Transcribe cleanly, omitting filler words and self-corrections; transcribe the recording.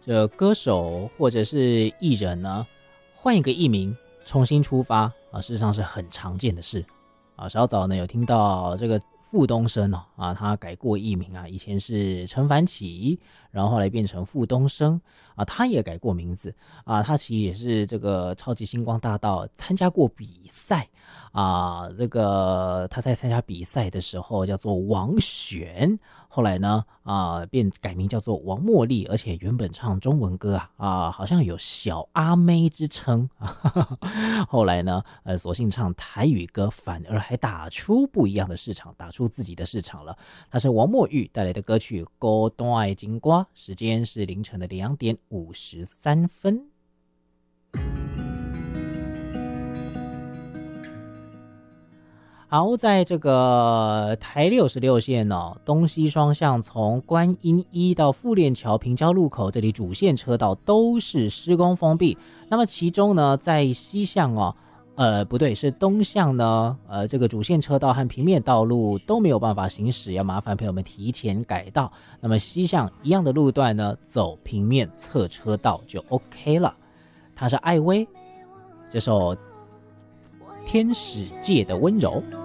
这歌手或者是艺人呢，换一个艺名重新出发啊，事实上是很常见的事啊。稍早呢有听到这个傅东升啊，他改过艺名啊，以前是陈凡奇，然后后来变成傅东升啊，他也改过名字啊，他其实也是这个超级星光大道参加过比赛啊，这个他在参加比赛的时候叫做王璇，后来呢便改名叫做王茉莉，而且原本唱中文歌好像有小阿妹之称后来呢索性唱台语歌，反而还打出不一样的市场，打出自己的市场了。他是王墨玉带来的歌曲《孤单的金瓜》，时间是凌晨的2点53分。好，在这个台66线东西双向从观音一到富链桥平交路口，这里主线车道都是施工封闭。那么其中呢，在西向不对，是东向呢，这个主线车道和平面道路都没有办法行驶，要麻烦朋友们提前改道。那么西向一样的路段呢，走平面侧车道就 OK 了。它是艾薇这首《天使界的温柔》。